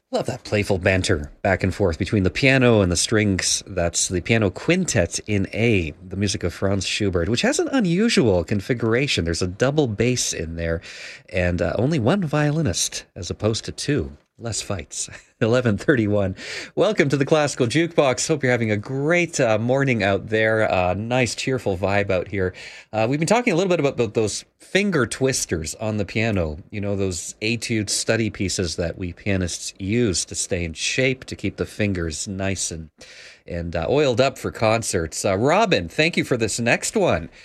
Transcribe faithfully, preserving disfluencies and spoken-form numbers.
Love that playful banter back and forth between the piano and the strings. That's the piano quintet in A, the music of Franz Schubert, which has an unusual configuration. There's a double bass in there and uh, only one violinist as opposed to two. Less fights. eleven thirty-one. Welcome to the Classical Jukebox. Hope you're having a great uh, morning out there. Uh, nice, cheerful vibe out here. Uh, we've been talking a little bit about, about those finger twisters on the piano. You know, those etude study pieces that we pianists use to stay in shape, to keep the fingers nice and and uh, oiled up for concerts. Uh, Robin, thank you for this next one.